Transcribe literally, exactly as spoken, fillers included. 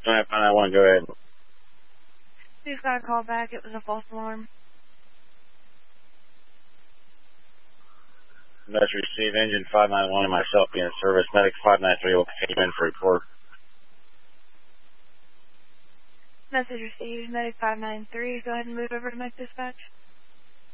five nine one, go ahead. Please got a call back. It was a false alarm. Message received, engine five nine one and myself being in service. Medic five nine three will continue in for report. Message received, Medic five nine three. Go ahead and move over to Medic Dispatch.